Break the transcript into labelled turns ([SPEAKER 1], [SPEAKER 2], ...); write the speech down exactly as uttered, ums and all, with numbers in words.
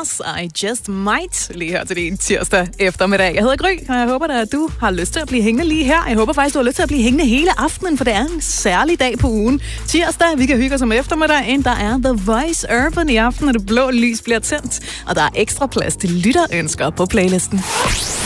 [SPEAKER 1] Moss, I Just Might, lige her til din tirsdag eftermiddag. Jeg hedder Gry, og jeg håber da, at du har lyst til at blive hængende lige her. Jeg håber faktisk, du har lyst til at blive hængende hele aftenen, for det er en særlig dag på ugen. Tirsdag, vi kan hygge os om eftermiddagen. Der er The Voice Urban i aften, og det blå lys bliver tændt. Og der er ekstra plads til lytterønsker på playlisten.